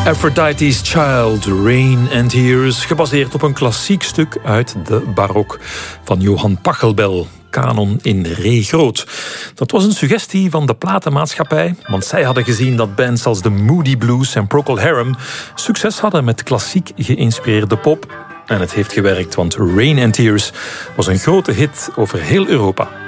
Aphrodite's Child, Rain and Tears, gebaseerd op een klassiek stuk uit de barok van Johann Pachelbel, Kanon in Re groot. Dat was een suggestie van de platenmaatschappij, want zij hadden gezien dat bands als de Moody Blues en Procol Harum succes hadden met klassiek geïnspireerde pop. En het heeft gewerkt, want Rain and Tears was een grote hit over heel Europa.